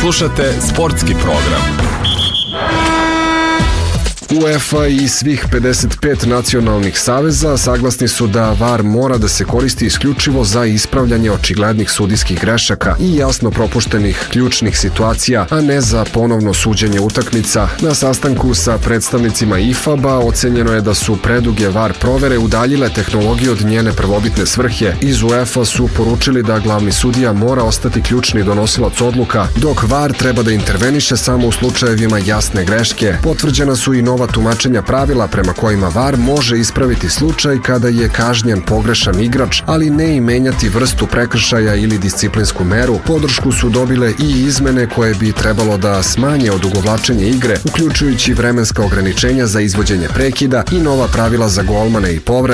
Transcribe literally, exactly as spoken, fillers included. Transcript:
Slušate sportski program. UEFA i svih pedeset pet nacionalnih saveza saglasni su da V A R mora da se koristi isključivo za ispravljanje očiglednih sudijskih grešaka i jasno propuštenih ključnih situacija, a ne za ponovno suđenje utakmica. Na sastanku sa predstavnicima I F A B-a ocenjeno je da su preduge V A R provere udaljile tehnologiju od njene prvobitne svrhe. Iz UEFA su poručili da glavni sudija mora ostati ključni donosilac odluka, dok V A R treba da interveniše samo u slučajevima jasne greške. Potvrđena su i nova tumačenja pravila prema kojima V A R može ispraviti slučaj kada je kažnjen pogrešan igrač, ali ne i menjati vrstu prekršaja ili disciplinsku meru. Podršku su dobile i izmene koje bi trebalo da smanje odugovlačenje igre, uključujući vremenska ograničenja za izvođenje prekida i nova pravila za golmane i povraćaje